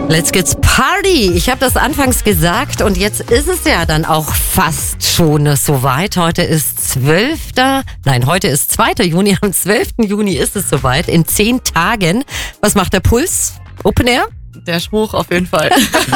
Let's get party. Ich habe das anfangs gesagt und jetzt ist es ja dann auch fast schon soweit. Heute ist 2. Juni. Am 12. Juni ist es soweit. In 10 Tagen. Was macht der Puls? Open Air? Der ist hoch auf jeden Fall.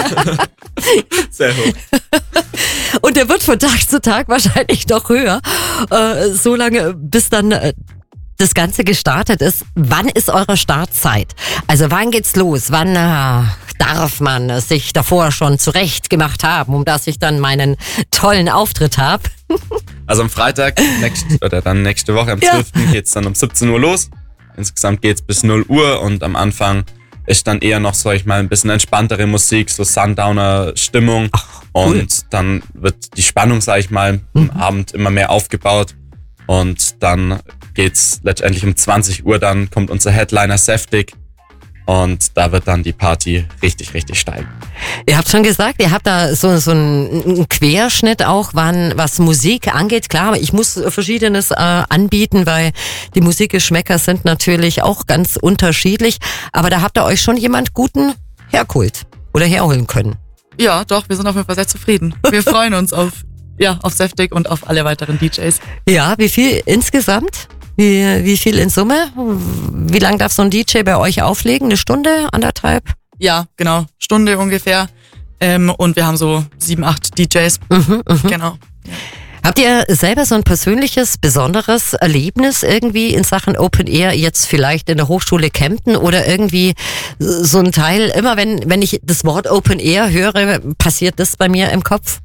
Sehr hoch. Und der wird von Tag zu Tag wahrscheinlich noch höher. So lange, bis dann das Ganze gestartet ist. Wann ist eure Startzeit? Also wann geht's los? Wann darf man sich davor schon zurecht gemacht haben, um dass ich dann meinen tollen Auftritt habe? Also am Freitag, nächste Woche, am 12. geht's dann um 17 Uhr los. Insgesamt geht's bis 0 Uhr und am Anfang ist dann eher noch, sag ich mal, ein bisschen entspanntere Musik, so Sundowner-Stimmung. Cool. Und dann wird die Spannung, sag ich mal, am Abend immer mehr aufgebaut. Und dann geht's letztendlich um 20 Uhr, dann kommt unser Headliner Saftig. Und da wird dann die Party richtig, richtig steigen. Ihr habt schon gesagt, ihr habt da so einen Querschnitt auch, was Musik angeht. Klar, ich muss Verschiedenes anbieten, weil die Musikgeschmäcker sind natürlich auch ganz unterschiedlich. Aber da habt ihr euch schon jemand Guten hergeholt oder herholen können. Ja, doch, wir sind auf jeden Fall sehr zufrieden. Wir freuen uns auf Saftig und auf alle weiteren DJs. Ja, wie viel insgesamt? Wie viel in Summe? Wie lange darf so ein DJ bei euch auflegen? 1 Stunde, 1,5? Ja, genau. Stunde ungefähr. Und wir haben so 7, 8 DJs. Genau. Ja. Habt ihr selber so ein persönliches, besonderes Erlebnis irgendwie in Sachen Open Air, jetzt vielleicht in der Hochschule Kempten oder irgendwie so ein Teil? Immer wenn ich das Wort Open Air höre, passiert das bei mir im Kopf?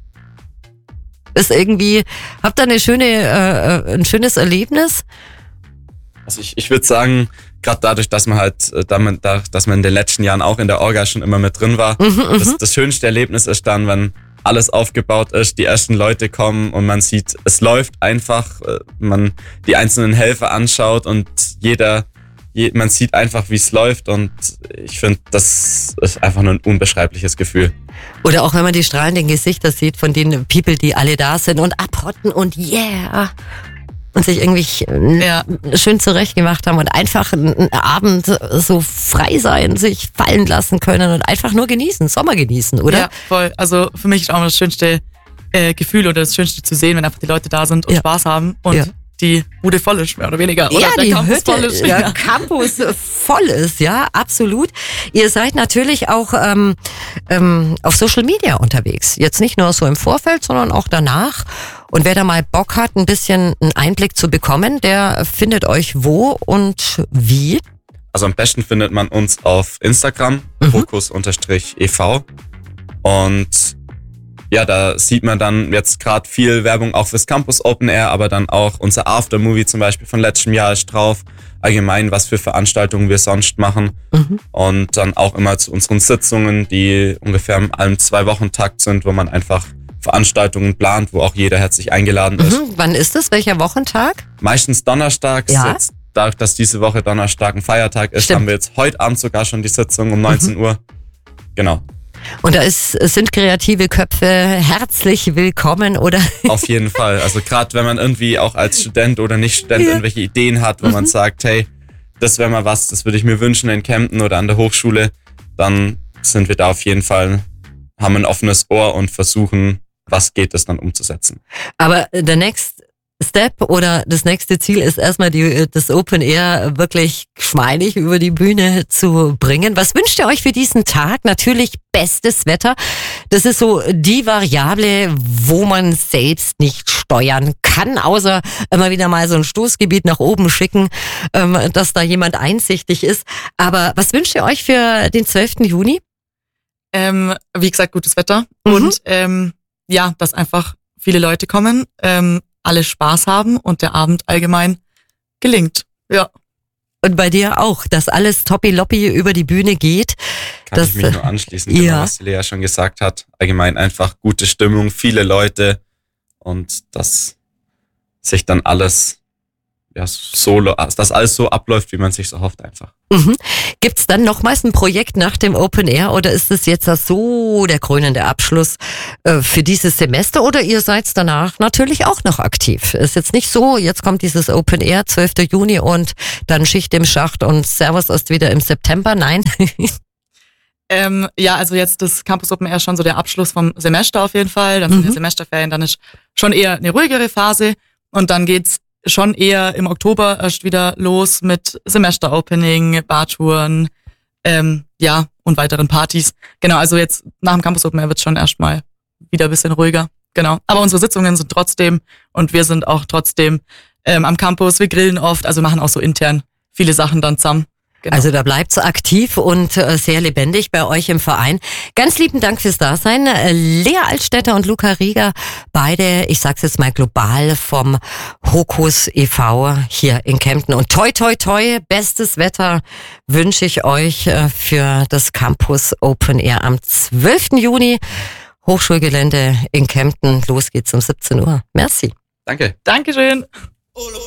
Ist irgendwie, habt ihr ein schönes Erlebnis? Also ich würde sagen, gerade dadurch, dass man dass man in den letzten Jahren auch in der Orga schon immer mit drin war, das schönste Erlebnis ist dann, wenn alles aufgebaut ist, die ersten Leute kommen und man sieht, es läuft einfach, man die einzelnen Helfer anschaut und man sieht einfach, wie es läuft und ich finde, das ist einfach nur ein unbeschreibliches Gefühl. Oder auch wenn man die strahlenden Gesichter sieht von den People, die alle da sind und abrotten und yeah und sich irgendwie schön zurechtgemacht haben und einfach einen Abend so frei sein, sich fallen lassen können und einfach nur genießen, Sommer genießen, oder? Ja, voll. Also für mich ist auch das schönste Gefühl oder das Schönste zu sehen, wenn einfach die Leute da sind und Spaß haben und die Bude voll ist, mehr oder weniger. Oder der Campus voll ist. Der Campus voll ist, ja, absolut. Ihr seid natürlich auch auf Social Media unterwegs. Jetzt nicht nur so im Vorfeld, sondern auch danach. Und wer da mal Bock hat, ein bisschen einen Einblick zu bekommen, der findet euch wo und wie? Also am besten findet man uns auf Instagram, Fokus_EV. Und ja, da sieht man dann jetzt gerade viel Werbung auch fürs Campus Open Air, aber dann auch unser Aftermovie zum Beispiel von letztem Jahr ist drauf. Allgemein, was für Veranstaltungen wir sonst machen. Und dann auch immer zu unseren Sitzungen, die ungefähr im allem 2-Wochen-Takt sind, wo man einfach Veranstaltungen plant, wo auch jeder herzlich eingeladen ist. Wann ist das? Welcher Wochentag? Meistens donnerstags. Ja. Jetzt, dadurch, dass diese Woche Donnerstag ein Feiertag ist, haben wir jetzt heute Abend sogar schon die Sitzung um 19 Uhr. Genau. Und es sind kreative Köpfe herzlich willkommen, oder? Auf jeden Fall. Also gerade wenn man irgendwie auch als Student oder Nicht-Student irgendwelche Ideen hat, wo man sagt, hey, das wäre mal was, das würde ich mir wünschen in Kempten oder an der Hochschule, dann sind wir da auf jeden Fall, haben ein offenes Ohr und versuchen, was geht, das dann umzusetzen. Aber der Next Step oder das nächste Ziel ist erstmal das Open Air wirklich geschmeidig über die Bühne zu bringen. Was wünscht ihr euch für diesen Tag? Natürlich bestes Wetter. Das ist so die Variable, wo man selbst nicht steuern kann, außer immer wieder mal so ein Stoßgebiet nach oben schicken, dass da jemand einsichtig ist. Aber was wünscht ihr euch für den 12. Juni? Wie gesagt, gutes Wetter und dass einfach viele Leute kommen, alle Spaß haben und der Abend allgemein gelingt. Ja. Und bei dir auch, dass alles toppiloppi über die Bühne geht. Kann ich mich nur anschließen, genau, was die Lea schon gesagt hat. Allgemein einfach gute Stimmung, viele Leute und dass sich dann alles dass alles so abläuft, wie man sich so hofft einfach. Gibt's dann nochmals ein Projekt nach dem Open Air oder ist es jetzt so der krönende Abschluss für dieses Semester oder ihr seid danach natürlich auch noch aktiv? Ist jetzt nicht so, jetzt kommt dieses Open Air 12. Juni und dann Schicht im Schacht und Servus erst wieder im September, nein? Ja, also jetzt das Campus Open Air schon so der Abschluss vom Semester auf jeden Fall. Dann sind ja Semesterferien, dann ist schon eher eine ruhigere Phase. Und dann geht's schon eher im Oktober erst wieder los mit Semesteropening, Bartouren, ja, und weiteren Partys. Genau, also jetzt nach dem Campus Open Air wird's schon erstmal wieder ein bisschen ruhiger. Genau. Aber unsere Sitzungen sind trotzdem und wir sind auch trotzdem am Campus. Wir grillen oft, also machen auch so intern viele Sachen dann zusammen. Genau. Also da bleibt's aktiv und sehr lebendig bei euch im Verein. Ganz lieben Dank fürs Dasein. Lea Altstädter und Luca Rieger, beide, ich sag's jetzt mal global, vom Hokus e.V. hier in Kempten. Und toi, toi, toi, bestes Wetter wünsche ich euch für das Campus Open Air am 12. Juni. Hochschulgelände in Kempten. Los geht's um 17 Uhr. Merci. Danke. Dankeschön.